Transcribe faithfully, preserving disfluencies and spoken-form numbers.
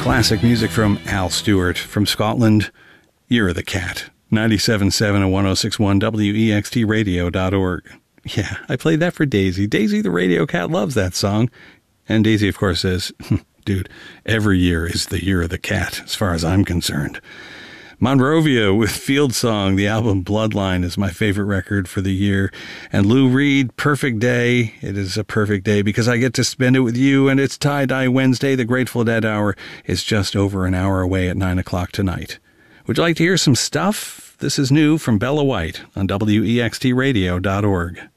Classic music from Al Stewart. From Scotland, Year of the Cat. ninety-seven point seven and one oh six point one W E X T radio dot org. Yeah, I played that for Daisy. Daisy the radio cat loves that song. And Daisy, of course, says, dude, every year is the Year of the Cat, as far as I'm concerned. Monrovia with Field Song. The album Bloodline is my favorite record for the year. And Lou Reed, Perfect Day. It is a perfect day because I get to spend it with you, and it's Tie-Dye Wednesday. The Grateful Dead Hour is just over an hour away at nine o'clock tonight. Would you like to hear some stuff? This is new from Bella White on W E X T radio dot org.